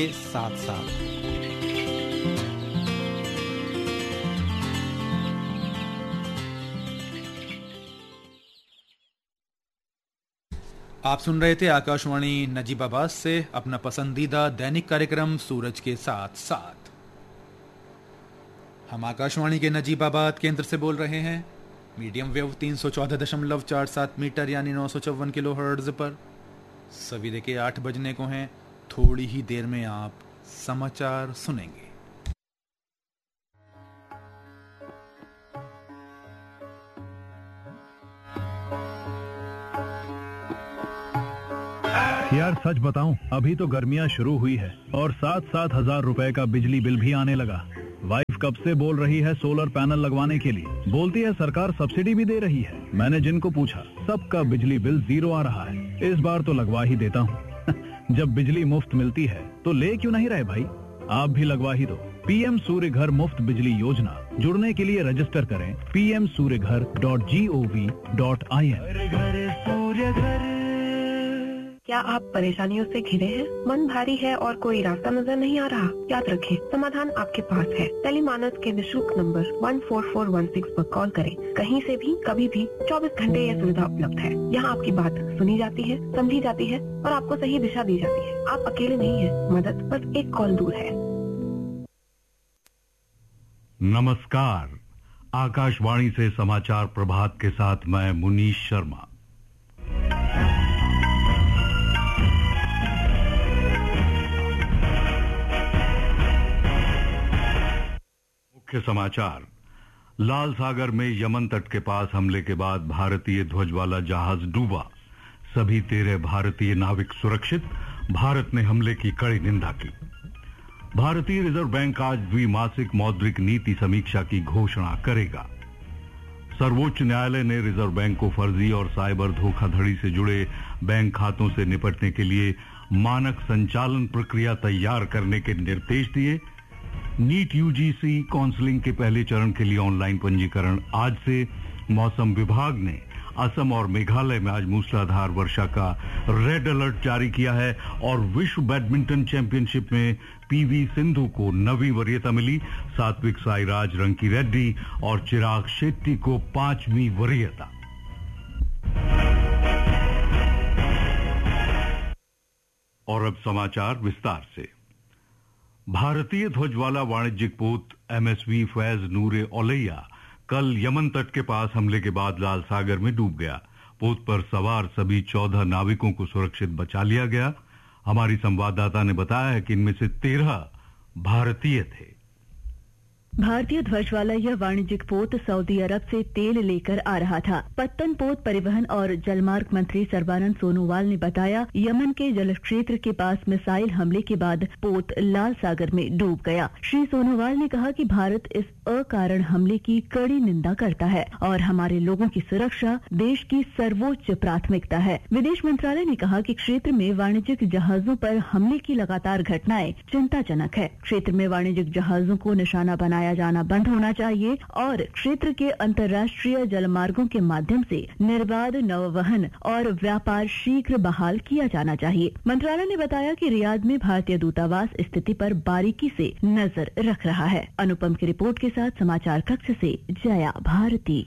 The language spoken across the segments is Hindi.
साथ साथ। आप सुन रहे थे आकाशवाणी नजीबाबाद से अपना पसंदीदा दैनिक कार्यक्रम सूरज के साथ साथ। हम आकाशवाणी के नजीबाबाद केंद्र से बोल रहे हैं मीडियम वेव 314.47 मीटर यानी 954 किलो हर्ट्ज पर। सवेरे के 8 बजने को हैं। थोड़ी ही देर में आप समाचार सुनेंगे। यार सच बताऊं, अभी तो गर्मियां शुरू हुई है और 7-7 हजार रुपए का बिजली बिल भी आने लगा। वाइफ कब से बोल रही है सोलर पैनल लगवाने के लिए। बोलती है सरकार सब्सिडी भी दे रही है। मैंने जिनको पूछा सबका बिजली बिल 0 आ रहा है। इस बार तो लगवा ही देता हूँ। जब बिजली मुफ्त मिलती है तो ले क्यों नहीं रहे भाई, आप भी लगवा ही दो। पीएम सूर्य घर मुफ्त बिजली योजना, जुड़ने के लिए रजिस्टर करें pmsuryaghar.gov.in। क्या आप परेशानियों से घिरे हैं? मन भारी है और कोई रास्ता नजर नहीं आ रहा? याद रखें, समाधान आपके पास है। टेलीमानस के निःशुल्क नंबर 14416 पर कॉल करें। कहीं से भी, कभी भी, 24 घंटे यह सुविधा उपलब्ध है। यहाँ आपकी बात सुनी जाती है, समझी जाती है और आपको सही दिशा दी जाती है। आप अकेले नहीं हैं, मदद बस एक कॉल दूर है। नमस्कार, आकाशवाणी से समाचार प्रभात के साथ मैं मुनीश शर्मा। मुख्य समाचार। लाल सागर में यमन तट के पास हमले के बाद भारतीय ध्वज वाला जहाज डूबा। सभी 13 भारतीय नाविक सुरक्षित। भारत ने हमले की कड़ी निंदा की। भारतीय रिजर्व बैंक आज द्विमासिक मौद्रिक नीति समीक्षा की घोषणा करेगा। सर्वोच्च न्यायालय ने रिजर्व बैंक को फर्जी और साइबर धोखाधड़ी से जुड़े बैंक खातों से निपटने के लिए मानक संचालन प्रक्रिया तैयार करने के निर्देश दिए। नीट यूजीसी काउंसलिंग के पहले चरण के लिए ऑनलाइन पंजीकरण आज से। मौसम विभाग ने असम और मेघालय में आज मूसलाधार वर्षा का रेड अलर्ट जारी किया है। और विश्व बैडमिंटन चैंपियनशिप में पीवी सिंधु को 9वीं वरीयता मिली। सात्विक साईराज, रंकी रेड्डी और चिराग शेट्टी को 5वीं वरीयता। और अब समाचार विस्तार से। भारतीय ध्वज वाला वाणिज्यिक पोत एमएसवी फैज नूरे ओलैया कल यमन तट के पास हमले के बाद लाल सागर में डूब गया। पोत पर सवार सभी 14 नाविकों को सुरक्षित बचा लिया गया। हमारी संवाददाता ने बताया है कि इनमें से 13 भारतीय थे। भारतीय ध्वज वाला यह वाणिज्यिक पोत सऊदी अरब से तेल लेकर आ रहा था। पत्तन पोत परिवहन और जलमार्ग मंत्री सर्बानंद सोनोवाल ने बताया, यमन के जल क्षेत्र के पास मिसाइल हमले के बाद पोत लाल सागर में डूब गया। श्री सोनोवाल ने कहा कि भारत इस अकारण हमले की कड़ी निंदा करता है और हमारे लोगों की सुरक्षा देश की सर्वोच्च प्राथमिकता है। विदेश मंत्रालय ने कहा कि क्षेत्र में वाणिज्यिक जहाजों पर हमले की लगातार घटनाएं चिंताजनक है। क्षेत्र में वाणिज्यिक जहाजों को निशाना बनाया जाना बंद होना चाहिए और क्षेत्र के अंतर्राष्ट्रीय जलमार्गों के माध्यम से निर्बाध नौवहन और व्यापार शीघ्र बहाल किया जाना चाहिए। मंत्रालय ने बताया कि रियाद में भारतीय दूतावास स्थिति पर बारीकी से नजर रख रहा है। अनुपम की रिपोर्ट के साथ समाचार कक्ष से जया भारती।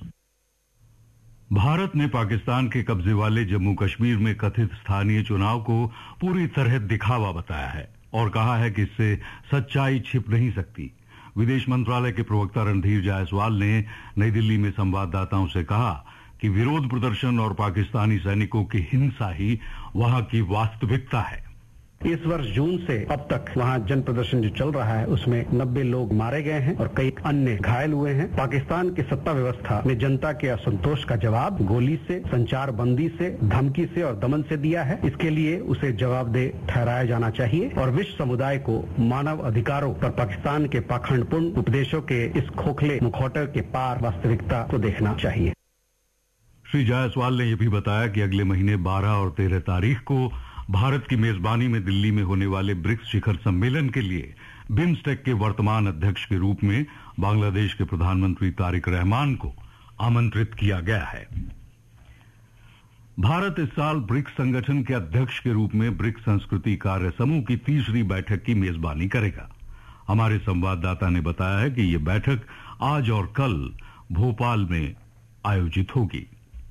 भारत ने पाकिस्तान के कब्जे वाले जम्मू कश्मीर में कथित स्थानीय चुनाव को पूरी तरह दिखावा बताया है और कहा है कि इससे सच्चाई छिप नहीं सकती। विदेश मंत्रालय के प्रवक्ता रणधीर जायसवाल ने नई दिल्ली में संवाददाताओं से कहा कि विरोध प्रदर्शन और पाकिस्तानी सैनिकों की हिंसा ही वहां की वास्तविकता है। इस वर्ष जून से अब तक वहां जन प्रदर्शन जो चल रहा है उसमें 90 लोग मारे गए हैं और कई अन्य घायल हुए हैं। पाकिस्तान की सत्ता व्यवस्था ने जनता के असंतोष का जवाब गोली से, संचार बंदी से, धमकी से और दमन से दिया है। इसके लिए उसे जवाबदेह ठहराया जाना चाहिए और विश्व समुदाय को मानव अधिकारों पर पाकिस्तान के पाखंडपूर्ण उपदेशों के इस खोखले मुखौटे के पार वास्तविकता को देखना चाहिए। श्री जायसवाल ने यह भी बताया कि अगले महीने 12 और 13 तारीख को भारत की मेजबानी में दिल्ली में होने वाले ब्रिक्स शिखर सम्मेलन के लिए बिम्स्टेक के वर्तमान अध्यक्ष के रूप में बांग्लादेश के प्रधानमंत्री तारिक रहमान को आमंत्रित किया गया है। भारत इस साल ब्रिक्स संगठन के अध्यक्ष के रूप में ब्रिक्स संस्कृति कार्य समूह की तीसरी बैठक की मेजबानी करेगा। हमारे संवाददाता ने बताया है कि यह बैठक आज और कल भोपाल में आयोजित होगी।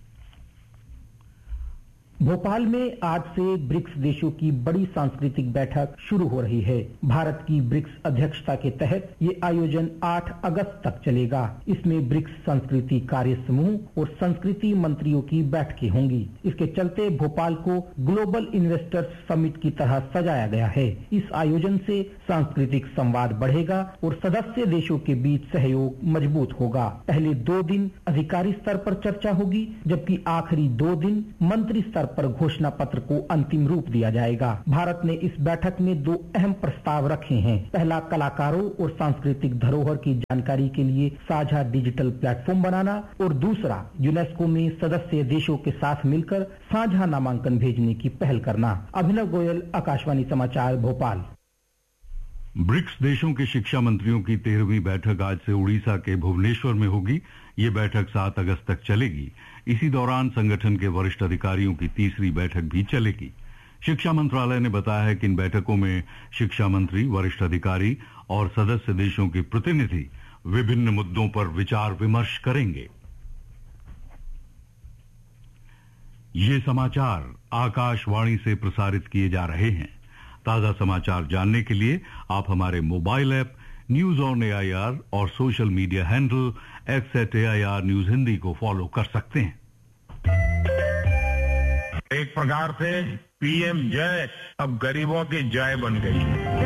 भोपाल में आज से ब्रिक्स देशों की बड़ी सांस्कृतिक बैठक शुरू हो रही है। भारत की ब्रिक्स अध्यक्षता के तहत ये आयोजन 8 अगस्त तक चलेगा। इसमें ब्रिक्स संस्कृति कार्य समूह और संस्कृति मंत्रियों की बैठकें होंगी। इसके चलते भोपाल को ग्लोबल इन्वेस्टर्स समिट की तरह सजाया गया है। इस आयोजन से सांस्कृतिक संवाद बढ़ेगा और सदस्य देशों के बीच सहयोग मजबूत होगा। पहले 2 दिन अधिकारी स्तर पर चर्चा होगी, जबकि आखिरी 2 दिन मंत्री स्तर पर घोषणा पत्र को अंतिम रूप दिया जाएगा। भारत ने इस बैठक में 2 अहम प्रस्ताव रखे हैं। पहला, कलाकारों और सांस्कृतिक धरोहर की जानकारी के लिए साझा डिजिटल प्लेटफॉर्म बनाना, और दूसरा, यूनेस्को में सदस्य देशों के साथ मिलकर साझा नामांकन भेजने की पहल करना। अभिनव गोयल, आकाशवाणी समाचार, भोपाल। ब्रिक्स देशों के शिक्षा मंत्रियों की 13वीं बैठक आज से उड़ीसा के भुवनेश्वर में होगी। ये बैठक 7 अगस्त तक चलेगी। इसी दौरान संगठन के वरिष्ठ अधिकारियों की तीसरी बैठक भी चलेगी। शिक्षा मंत्रालय ने बताया है कि इन बैठकों में शिक्षा मंत्री, वरिष्ठ अधिकारी और सदस्य देशों के प्रतिनिधि विभिन्न मुद्दों पर विचार विमर्श करेंगे। ये समाचार आकाशवाणी से प्रसारित किए जा रहे हैं। ताजा समाचार जानने के लिए आप हमारे mobile app news on AIR और social media handle @AIR news Hindi को फॉलो कर सकते हैं। एक प्रकार से PM जय अब गरीबों की जय बन गई है।